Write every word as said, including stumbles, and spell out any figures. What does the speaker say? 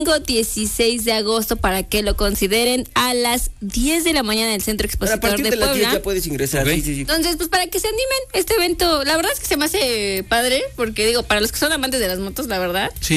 dieciséis de agosto para que lo consideren a las diez de la mañana en el Centro Pero a Expositor partir de de las diez Puebla. ya puedes ingresar. Ok. Sí, sí, sí. Entonces, pues para que se animen este evento, la verdad es que se me hace padre, porque digo, para los que son amantes de las motos, la verdad, Sí.